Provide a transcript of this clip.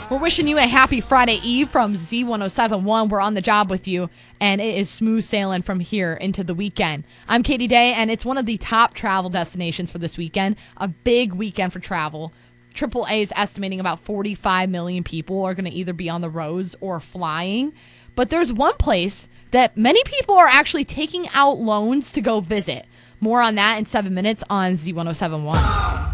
We're wishing you a happy Friday Eve from Z1071. We're on the job with you, and it is smooth sailing from here into the weekend. I'm Katie Day, and it's one of the top travel destinations for this weekend. A big weekend for travel. AAA is estimating about 45 million people are going to either be on the roads or flying. But there's one place that many people are actually taking out loans to go visit. More on that in 7 minutes on Z1071.